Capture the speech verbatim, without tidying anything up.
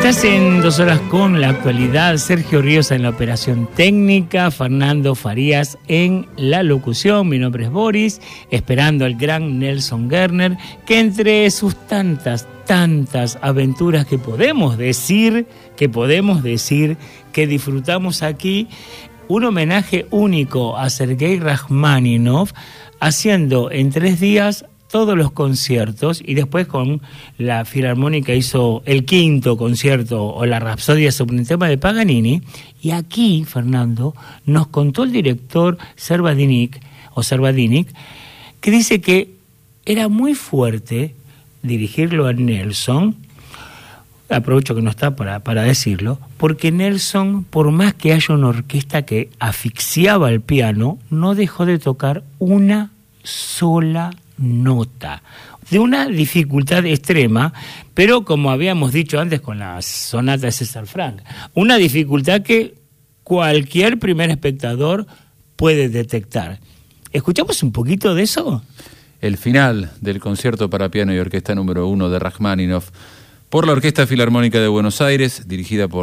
Estás en Dos Horas con la Actualidad. Sergio Ríos en la operación técnica, Fernando Farías en la locución. Mi nombre es Boris, esperando al gran Nelson Gerner, que entre sus tantas, tantas aventuras que podemos decir, que podemos decir, que disfrutamos aquí, un homenaje único a Sergei Rachmaninoff, haciendo en tres días todos los conciertos, y después con la Filarmónica hizo el quinto concierto o la Rapsodia sobre un tema de Paganini. Y aquí, Fernando, nos contó el director Servadinik, o Servadinik, que dice que era muy fuerte dirigirlo a Nelson. Aprovecho que no está para, para decirlo, porque Nelson, por más que haya una orquesta que asfixiaba el piano, no dejó de tocar una sola nota, de una dificultad extrema, pero como habíamos dicho antes con la sonata de César Franck, una dificultad que cualquier primer espectador puede detectar. ¿Escuchamos un poquito de eso? El final del concierto para piano y orquesta número uno de Rachmaninoff por la Orquesta Filarmónica de Buenos Aires, dirigida por